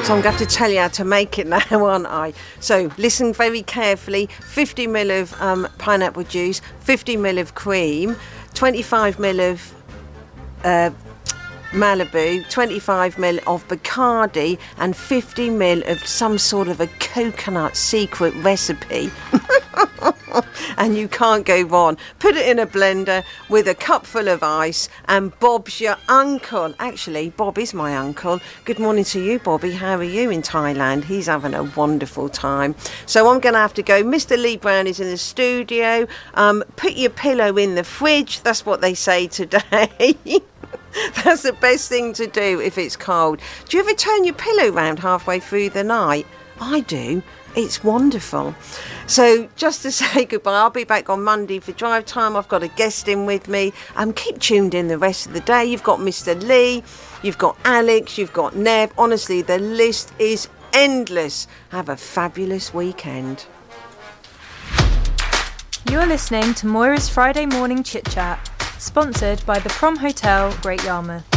So I'm going to have to tell you how to make it now, aren't I? So listen very carefully. 50 ml of pineapple juice, 50 ml of cream, 25 ml of Malibu, 25 ml of Bacardi, and 50 ml of some sort of a coconut secret recipe. And you can't go wrong. Put it in a blender with a cup full of ice, and Bob's your uncle. Actually, Bob is my uncle. Good morning to you, Bobby. How are you in Thailand? He's having a wonderful time. So I'm going to have to go. Mr. Lee Brown is in the studio. Put your pillow in the fridge. That's what they say today. That's the best thing to do if it's cold. Do you ever turn your pillow round halfway through the night? I do. It's wonderful. So just to say goodbye, I'll be back on Monday for drive time. I've got a guest in with me. Keep tuned in the rest of the day. You've got Mr. Lee, you've got Alex, you've got Nev. Honestly, the list is endless. Have a fabulous weekend. You're listening to Moira's Friday Morning Chit Chat, sponsored by the Prom Hotel, Great Yarmouth.